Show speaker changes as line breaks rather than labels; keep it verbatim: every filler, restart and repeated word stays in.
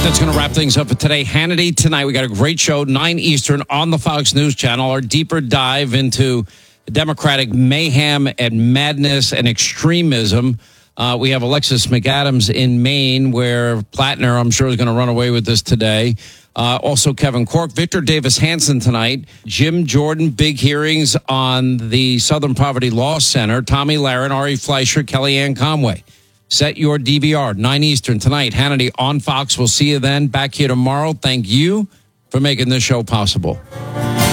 That's going to wrap things up for today. Hannity tonight. We got a great show, nine Eastern on the Fox News Channel. Our deeper dive into Democratic mayhem and madness and extremism. Uh, we have Alexis McAdams in Maine, where Plattner, I'm sure, is going to run away with this today. Uh, also, Kevin Corke, Victor Davis Hanson tonight, Jim Jordan, big hearings on the Southern Poverty Law Center, Tommy Lahren, Ari Fleischer, Kellyanne Conway. Set your D V R, nine Eastern tonight. Hannity on Fox. We'll see you then. Back here tomorrow. Thank you for making this show possible.